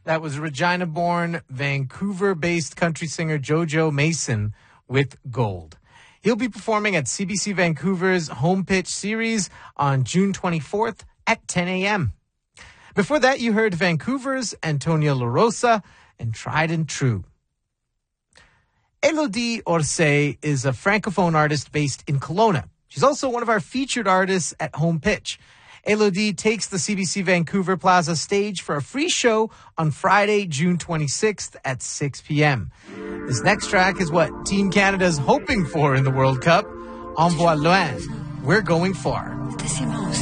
That was Regina-born, Vancouver-based country singer JoJo Mason with Gold. He'll be performing at CBC Vancouver's Home Pitch Series on June 24th at 10 a.m. Before that, you heard Vancouver's Antonia La Rosa and Tried and True. Elodie Orsay is a Francophone artist based in Kelowna. She's also one of our featured artists at Home Pitch. Elodie takes the CBC Vancouver Plaza stage for a free show on Friday, June 26th at 6 p.m. This next track is what Team Canada's hoping for in the World Cup. Envoie loin. We're going far. C'est si immense.